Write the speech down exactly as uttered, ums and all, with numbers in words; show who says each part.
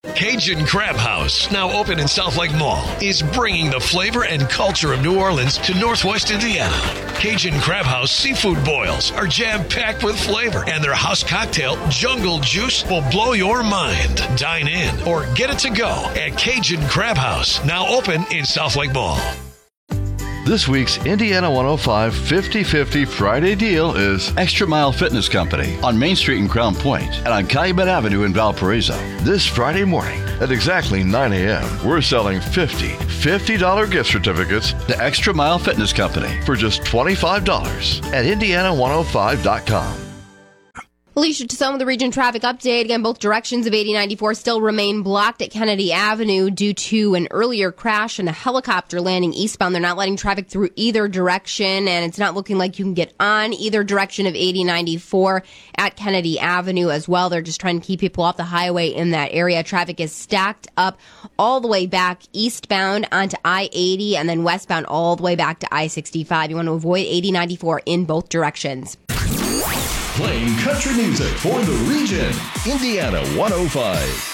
Speaker 1: Cajun Crab House, now open in South Lake Mall, is bringing the flavor and culture of New Orleans to Northwest Indiana. Cajun Crab House seafood boils are jam-packed with flavor, and their house cocktail, Jungle Juice, will blow your mind. Dine in or get it to go at Cajun Crab House, now open in South Lake Mall.
Speaker 2: This week's Indiana one oh five fifty fifty Friday deal is
Speaker 3: Extra Mile Fitness Company on Main Street in Crown Point and on Calumet Avenue in Valparaiso.
Speaker 2: this Friday morning at exactly nine a.m. We're selling fifty fifty dollars gift certificates
Speaker 3: The Extra Mile Fitness Company
Speaker 2: for just twenty-five dollars at indiana one oh five dot com.
Speaker 4: Alicia Tassone with the region traffic update. Again, both directions of eighty ninety-four still remain blocked at Kennedy Avenue due to an earlier crash and a helicopter landing eastbound. They're not letting traffic through either direction, and it's not looking like you can get on either direction of eighty ninety-four at Kennedy Avenue as well. They're just trying to keep people off the highway in that area. Traffic is stacked up all the way back eastbound onto I eighty and then westbound all the way back to I sixty-five. You want to avoid eighty ninety-four in both directions.
Speaker 5: Playing country music for the region. Indiana one oh five.